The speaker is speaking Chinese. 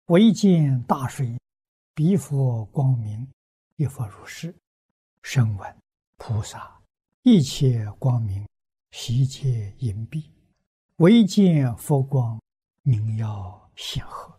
唯见大水，彼佛光明，一佛如是。声闻、菩萨，一切光明，悉皆隐蔽，唯见佛光，明耀显赫。